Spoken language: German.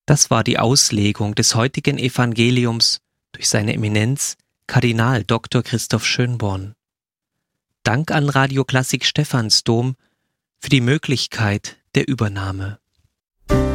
Das war die Auslegung des heutigen Evangeliums durch seine Eminenz Kardinal Dr. Christoph Schönborn. Dank an Radio Klassik Stephansdom für die Möglichkeit der Übernahme.